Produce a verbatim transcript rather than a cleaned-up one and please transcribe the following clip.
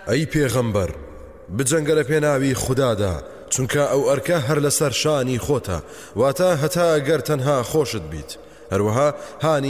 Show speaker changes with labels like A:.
A: ئەی پێغەمبەر بجەنگە لە پێناوی خوددادا چونکە ئەو ئەرکە هەر لەسەر شانی خۆتە واتە هەتا ئەگەر تەنها خۆشت بیت هەروەها هانی